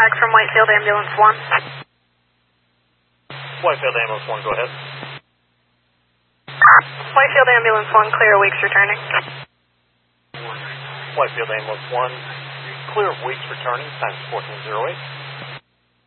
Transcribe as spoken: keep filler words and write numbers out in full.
contact from Whitefield Ambulance one. Whitefield Ambulance one, go ahead. Whitefield Ambulance one, clear, Weeks returning. Whitefield Ambulance one, clear of Weeks returning, times fourteen oh eight.